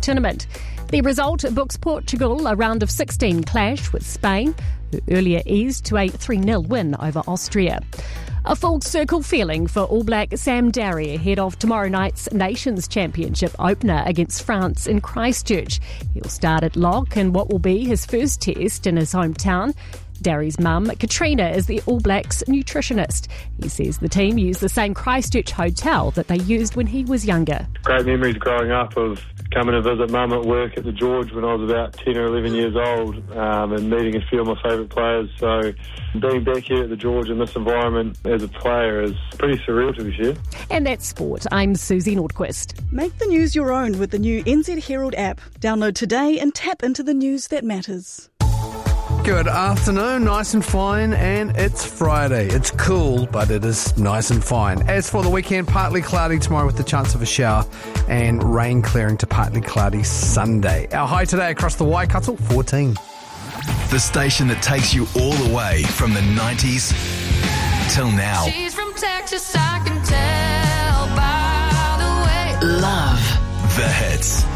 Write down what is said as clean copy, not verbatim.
tournament. The result books Portugal a round of 16 clash with Spain, who earlier eased to a 3-0 win over Austria. A full circle feeling for All Black Sam Darry ahead of tomorrow night's Nations Championship opener against France in Christchurch. He'll start at lock in what will be his first test in his hometown. Darry's mum, Katrina, is the All Blacks nutritionist. He says the team used the same Christchurch hotel that they used when he was younger. Great memories growing up of coming to visit mum at work at the George when I was about 10 or 11 years old, and meeting a few of my favourite players. So being back here at the George in this environment as a player is pretty surreal, to be fair. And that's sport. I'm Susie Nordquist. Make the news your own with the new NZ Herald app. Download today and tap into the news that matters. Good afternoon, nice and fine, and it's Friday. It's cool, but it is nice and fine. As for the weekend, partly cloudy tomorrow with the chance of a shower, and rain clearing to partly cloudy Sunday. Our high today across the Waikato, 14. The station that takes you all the way from the 90s till now. She's from Texas, I can tell by the way. Love the hits.